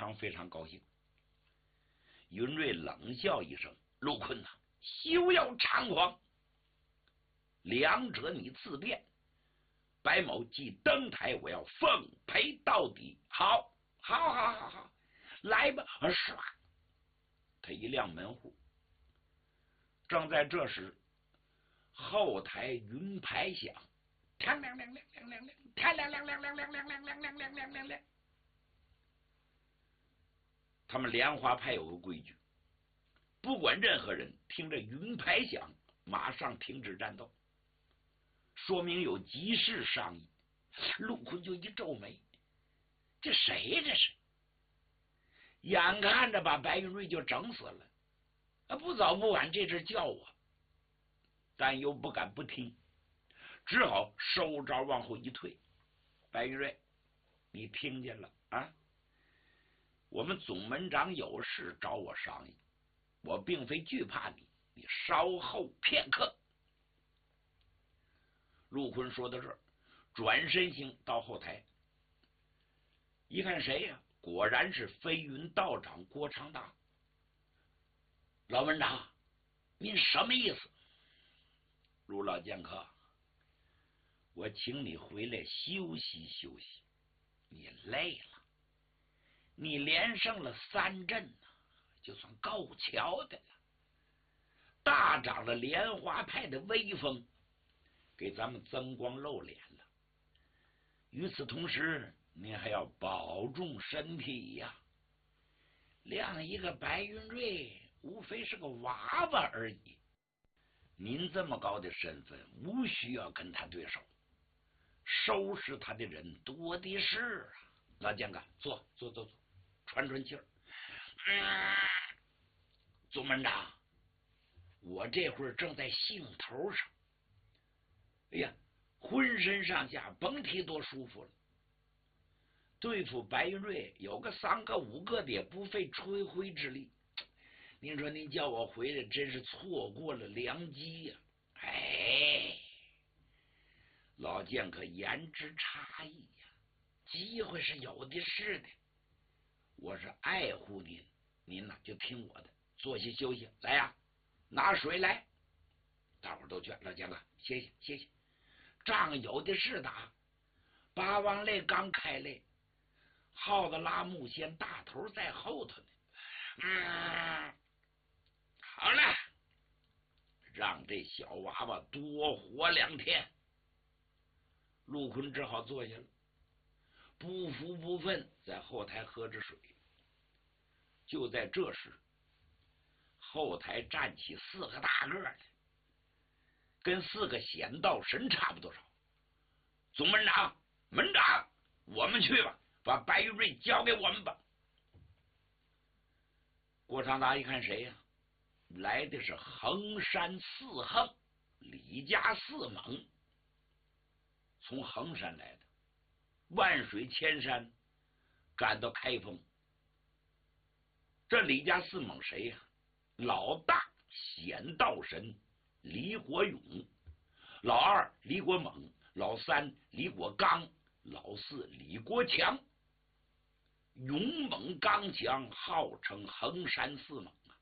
常非常高兴。云瑞冷笑一声：“陆坤呐，休要猖狂！两者你自便。白某既登台，我要奉陪到底。好，来吧！”唰，他一亮门户。正在这时，后台云牌响，亮亮亮亮亮亮亮，太亮亮亮亮亮亮亮亮亮亮亮亮亮。他们莲花派有个规矩，不管任何人听着云牌响，马上停止战斗，说明有急事商议。陆坤就一皱眉，这谁这是？眼看着把白云瑞就整死了，不早不晚这阵叫我，但又不敢不听，只好收招往后一退。白云瑞，你听见了啊？我们总门长有事找我商议，我并非惧怕你，你稍后片刻。陆坤说到这儿，转身行到后台，一看谁呀？果然是飞云道长郭长大。老门长，您什么意思？陆老剑客，我请你回来休息休息，你累了，你连胜了3阵呢，就算够瞧的了，大涨了莲花派的威风，给咱们增光露脸了。与此同时，您还要保重身体呀。晾一个白云瑞，无非是个娃娃而已。您这么高的身份，无需要跟他对手，收拾他的人多的是啊。老剑哥，坐，喘气儿。总门长，我这会儿正在兴头上，哎呀，浑身上下甭提多舒服了。对付白云瑞有个3个5个的也不费吹灰之力。您说您叫我回来，真是错过了良机呀！哎，老剑客言之差异呀，机会是有的是的。我是爱护您，您呢就听我的，坐下休息。来呀，拿水来！大伙儿都劝老剑客歇歇，仗有的是打。八王擂刚开擂，耗子拉木仙，大头在后头呢。好了，让这小娃娃多活2天。陆坤只好坐下了，不服不忿，在后台喝着水。就在这时，后台站起4个大个来，跟4个显道神差不多少。总门长、门长，我们去吧，把白玉瑞交给我们吧。郭长达一看谁呀？来的是衡山4横李家4猛，从衡山来的，万水千山赶到开封。这李家4猛谁呀？老大显道神李国勇，老二李国猛，老3李国刚，老4李国强。勇猛刚强，号称衡山4猛啊。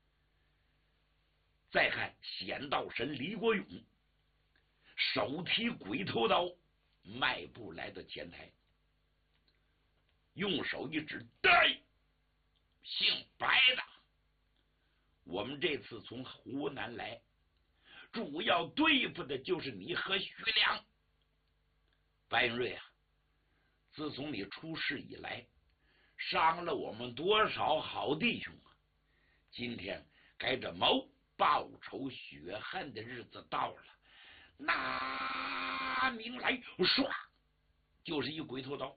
再看显道神李国勇，手提鬼头刀，迈步来到前台，用手一指：“对，姓白的，我们这次从湖南来，主要对付的就是你和徐良。白云瑞啊，自从你出事以来，伤了我们多少好弟兄啊！今天该这谋报仇雪恨的日子到了，拿命来！”唰，就是一鬼头刀。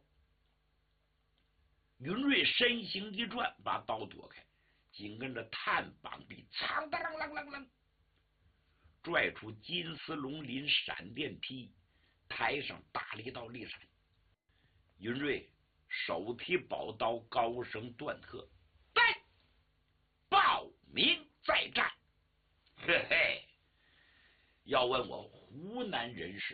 云瑞身形一转，把刀躲开，紧跟着探膀臂，苍当啷啷啷啷，拽出金丝龙鳞闪电劈，台上打了一道利闪。云瑞手提宝刀，高声断喝：“来，报名再战！”嘿嘿，要问我湖南人士，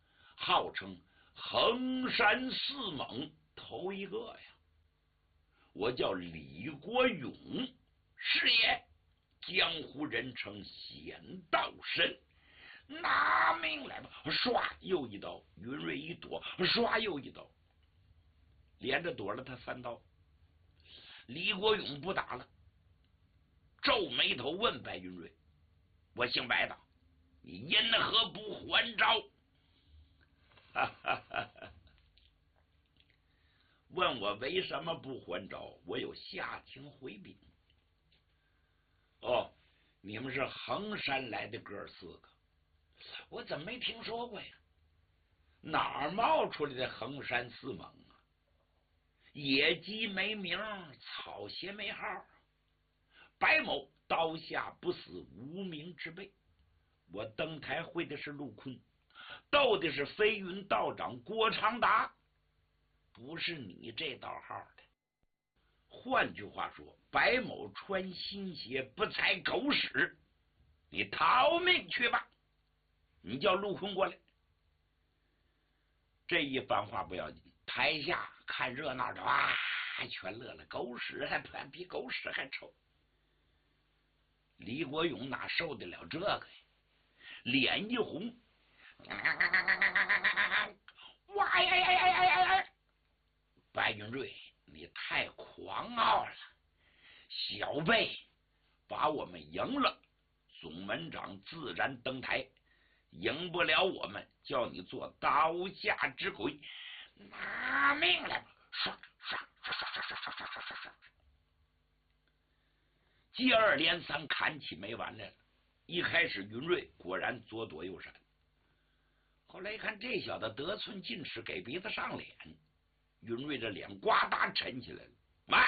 号称衡山4猛头一个呀。 我叫李国勇，是也，江湖人称仙道神。拿命来吧！唰，又一刀。云瑞一躲，唰，又一刀，连着躲了他3刀。李国勇不打了，皱眉头问白云瑞：“我姓白的，你因何不还招？”哈哈哈哈！问我为什么不还招？我有下情回禀。哦，你们是衡山来的哥4个，我怎么没听说过呀？哪儿冒出来的衡山4猛啊？野鸡没名，草鞋没号。白某刀下不死无名之辈，我登台会的是陆坤，斗的是飞云道长郭长达，不是你这道号的。换句话说，白某穿新鞋不踩狗屎，你逃命去吧！你叫陆坤过来。这一番话不要紧，台下看热闹的啊，全乐了。狗屎还比狗屎还臭。李国勇哪受得了这个呀？脸一红，哇呀呀呀呀呀呀！白云瑞，你太狂傲了，小辈把我们赢了，总门长自然登台，赢不了我们，叫你做刀下之鬼，拿命来吧！刷刷刷刷刷刷刷刷刷刷，接二连三砍起没完来了。一开始云瑞果然左躲右闪，后来一看这小子得寸进尺，给鼻子上脸，云瑞这脸呱嗒沉起来了。慢，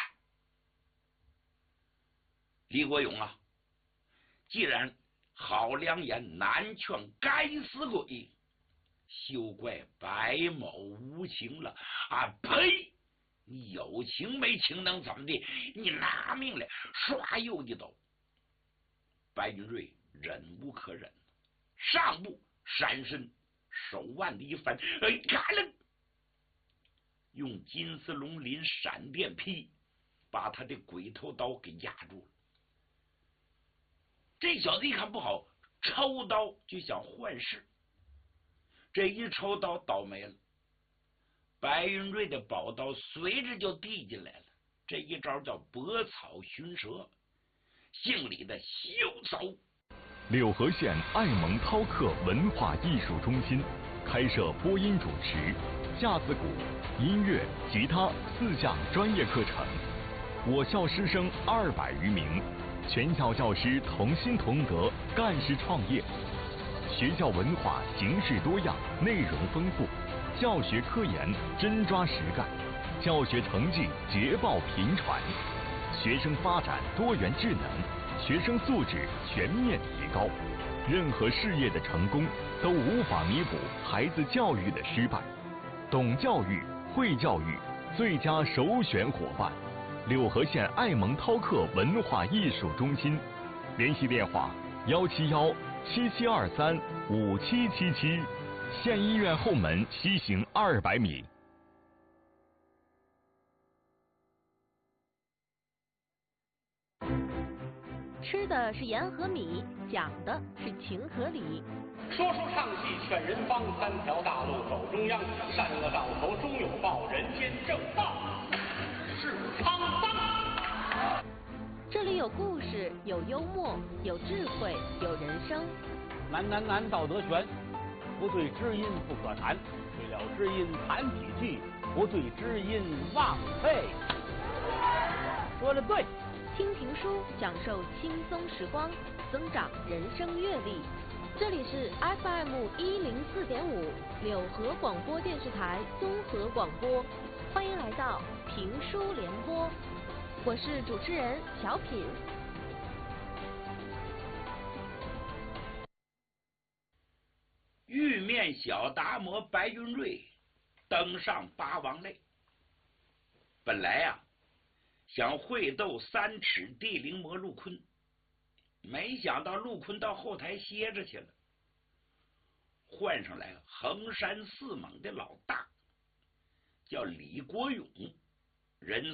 李国勇啊，既然好良言难劝该死鬼，休怪白某无情了啊！呸！你有情没情能怎么的？你拿命来！唰又一刀。白云瑞忍无可忍，上步闪身，手腕的一翻，嘎了，用金丝龙鳞闪电劈，把他的鬼头刀给压住了。这小子一看不好，抽刀就想换势，这一抽刀倒霉了，白云瑞的宝刀随着就递进来了。这一招叫搏草寻蛇，姓李的休走。 柳河县爱蒙饕客文化艺术中心开设播音主持、架子鼓、音乐、吉他4项专业课程。我校师生200余名，全校教师同心同德，干事创业。学校文化形式多样，内容丰富，教学科研真抓实干，教学成绩捷报频传，学生发展多元智能，学生素质全面提高。任何事业的成功都无法弥补孩子教育的失败。懂教育、会教育，最佳首选伙伴。柳河县爱蒙饕客文化艺术中心，联系电话171-7723-5777，县医院后门西行200米。 吃的是盐和米，讲的是情和理。 说书唱戏劝人方，3条大路走中央，善恶到头终有报，人间正道是沧桑。 这里有故事，有幽默，有智慧，有人生。 难道德全，不对知音不可谈，对了知音谈几句，不对知音忘废。说的对。 听评书，享受轻松时光，增长人生阅历。这里是 FM 104.5柳河广播电视台综合广播，欢迎来到评书联播，我是主持人小品。 玉面小达摩白云瑞登上八王擂，本来啊想会斗3尺地灵魔陆坤，没想到陆坤到后台歇着去了，换上来衡山4猛的老大，叫李国勇，人